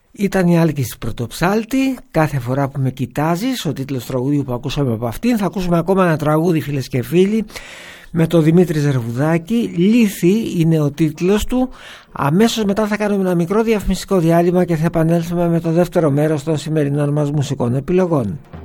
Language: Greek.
Ήταν η Άλκης Πρωτοψάλτη. Κάθε φορά που με κοιτάζεις, ο τίτλος τραγουδιού που ακούσαμε από αυτήν. Θα ακούσουμε ακόμα ένα τραγούδι, φίλες και φίλοι, με τον Δημήτρη Ζερβουδάκη. Λύθη είναι ο τίτλος του. Αμέσως μετά θα κάνουμε ένα μικρό διαφημιστικό διάλειμμα και θα επανέλθουμε με το δεύτερο μέρος των σημερινών μας μουσικών επιλογών.